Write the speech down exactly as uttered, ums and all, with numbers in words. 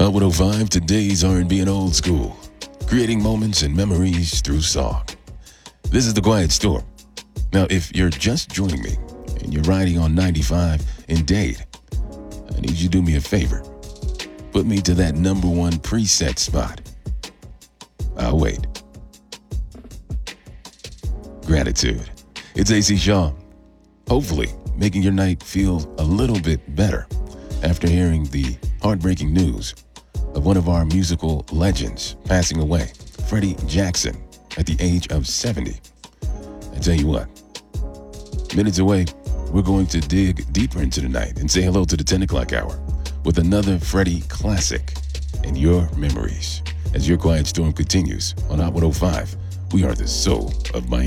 Hot one oh five, today's R and B and old school, creating moments and memories through song. This is The Quiet Storm. Now, if you're just joining me and you're riding on ninety-five in Dade, I need you to do me a favor. Put me to that number one preset spot. I'll wait. Gratitude. It's A C Shaw. Hopefully, making your night feel a little bit better after hearing the heartbreaking news of one of our musical legends passing away, Freddie Jackson, at the age of seventy. I tell you what, minutes away, we're going to dig deeper into the night and say hello to the ten o'clock hour with another Freddie classic in your memories. As your Quiet Storm continues on Hot one oh five, we are the soul of Miami.